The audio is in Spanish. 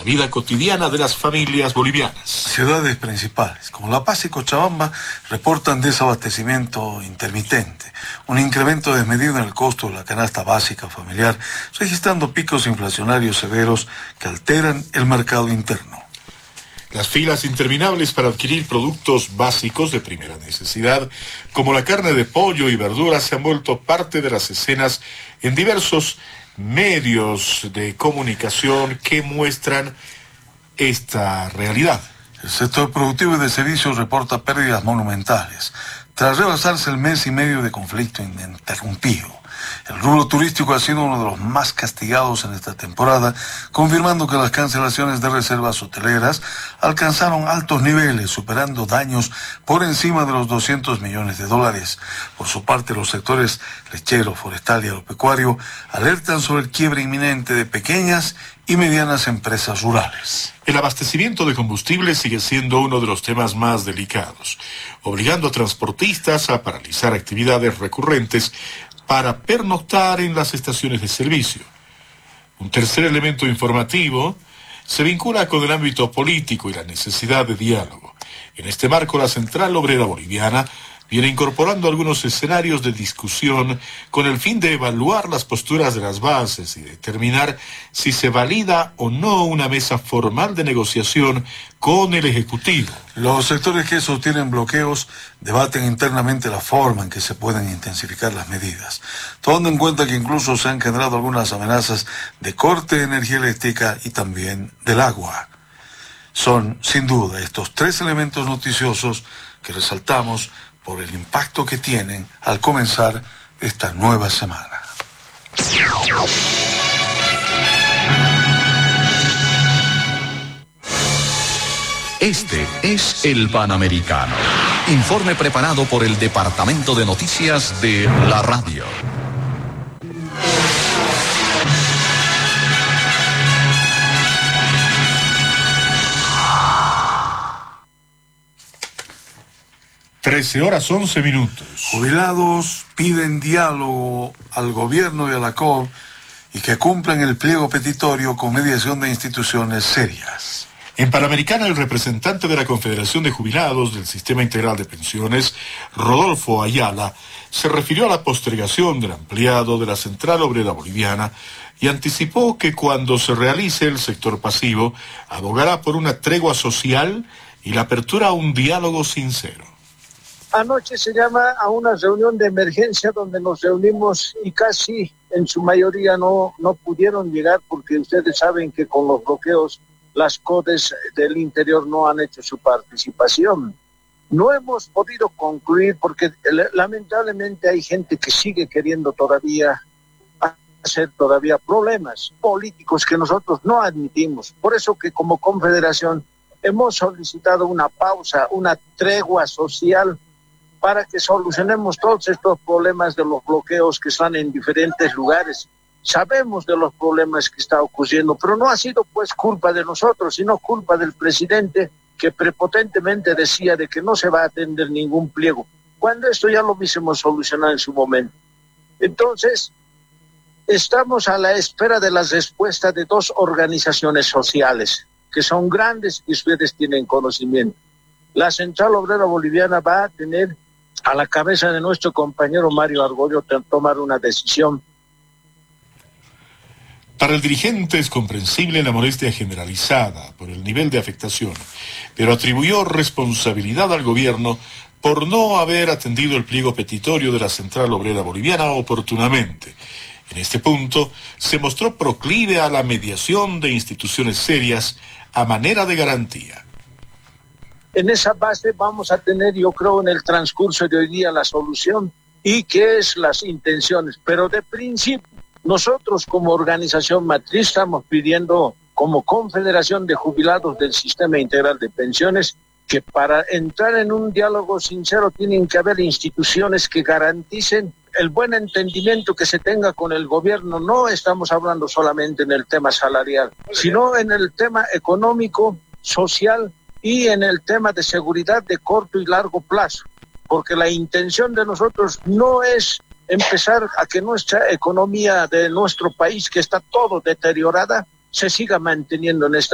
la vida cotidiana de las familias bolivianas. Ciudades principales como La Paz y Cochabamba reportan desabastecimiento intermitente, un incremento desmedido en el costo de la canasta básica familiar, registrando picos inflacionarios severos que alteran el mercado interno. Las filas interminables para adquirir productos básicos de primera necesidad, como la carne de pollo y verduras, se han vuelto parte de las escenas en diversos medios de comunicación que muestran esta realidad. El sector productivo y de servicios reporta pérdidas monumentales, tras rebasarse el mes y medio de conflicto ininterrumpido. El rubro turístico ha sido uno de los más castigados en esta temporada, confirmando que las cancelaciones de reservas hoteleras alcanzaron altos niveles, superando daños por encima de los $200 millones. Por su parte, los sectores lechero, forestal y agropecuario alertan sobre el quiebre inminente de pequeñas y medianas empresas rurales. El abastecimiento de combustible sigue siendo uno de los temas más delicados, obligando a transportistas a paralizar actividades recurrentes para pernoctar en las estaciones de servicio. Un tercer elemento informativo se vincula con el ámbito político y la necesidad de diálogo. En este marco, la Central Obrera Boliviana viene incorporando algunos escenarios de discusión con el fin de evaluar las posturas de las bases y determinar si se valida o no una mesa formal de negociación con el Ejecutivo. Los sectores que sostienen bloqueos debaten internamente la forma en que se pueden intensificar las medidas, tomando en cuenta que incluso se han generado algunas amenazas de corte de energía eléctrica y también del agua. Son, sin duda, estos tres elementos noticiosos que resaltamos por el impacto que tienen al comenzar esta nueva semana. Este es el Panamericano. Informe preparado por el Departamento de Noticias de la Radio. Horas 11:11. Jubilados piden diálogo al gobierno y a la COP y que cumplan el pliego petitorio con mediación de instituciones serias. En Panamericana, el representante de la Confederación de Jubilados del Sistema Integral de Pensiones, Rodolfo Ayala, se refirió a la postergación del ampliado de la Central Obrera Boliviana y anticipó que cuando se realice el sector pasivo, abogará por una tregua social y la apertura a un diálogo sincero. Anoche se llama a una reunión de emergencia donde nos reunimos y casi en su mayoría no pudieron llegar porque ustedes saben que con los bloqueos las CODES del interior no han hecho su participación. No hemos podido concluir porque lamentablemente hay gente que sigue queriendo todavía hacer todavía problemas políticos que nosotros no admitimos. Por eso que como confederación hemos solicitado una pausa, una tregua social para que solucionemos todos estos problemas de los bloqueos que están en diferentes lugares. Sabemos de los problemas que está ocurriendo, pero no ha sido pues culpa de nosotros, sino culpa del presidente que prepotentemente decía de que no se va a atender ningún pliego, cuando esto ya lo hubiésemos solucionado en su momento. Entonces, estamos a la espera de las respuestas de dos organizaciones sociales, que son grandes y ustedes tienen conocimiento. La Central Obrera Boliviana va a tener a la cabeza de nuestro compañero Mario Argollo tomar una decisión. Para el dirigente es comprensible la molestia generalizada por el nivel de afectación, pero atribuyó responsabilidad al gobierno por no haber atendido el pliego petitorio de la Central Obrera Boliviana oportunamente. En este punto, se mostró proclive a la mediación de instituciones serias a manera de garantía. En esa base vamos a tener, yo creo, en el transcurso de hoy día la solución y qué es las intenciones. Pero de principio, nosotros como organización matriz estamos pidiendo, como Confederación de Jubilados del Sistema Integral de Pensiones, que para entrar en un diálogo sincero tienen que haber instituciones que garanticen el buen entendimiento que se tenga con el gobierno. No estamos hablando solamente en el tema salarial, sino en el tema económico, social y en el tema de seguridad de corto y largo plazo, porque la intención de nosotros no es empezar a que nuestra economía de nuestro país, que está todo deteriorada, se siga manteniendo en esta